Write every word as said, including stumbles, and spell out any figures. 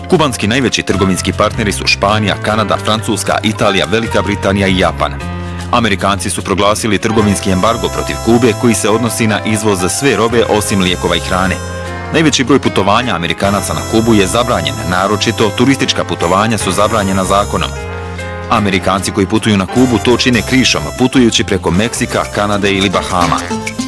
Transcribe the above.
Kubanski najveći trgovinski partneri su Španija, Kanada, Francuska, Italija, Velika Britanija i Japan. Amerikanci su proglasili trgovinski embargo protiv Kube koji se odnosi na izvoz za sve robe osim lijekova i hrane. Najveći broj putovanja Amerikanaca na Kubu je zabranjen, naročito turistička putovanja su zabranjena zakonom. Amerikanci koji putuju na Kubu to čine krišom, putujući preko Meksika, Kanade ili Bahama.